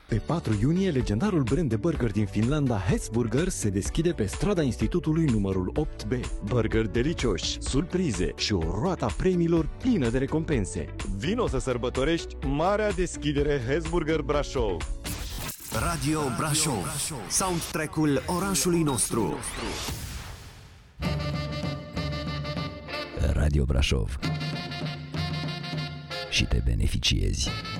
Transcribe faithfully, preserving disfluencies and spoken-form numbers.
Pe patru iunie, legendarul brand de burger din Finlanda, Hesburger, se deschide pe strada Institutului numărul opt B. Burger delicioși, surprize și o roată a premiilor plină de recompense. Vino să sărbătorești marea deschidere Hesburger Brașov. Radio Brașov, soundtrack-ul orașului nostru. Radio Brașov. Și te beneficiezi.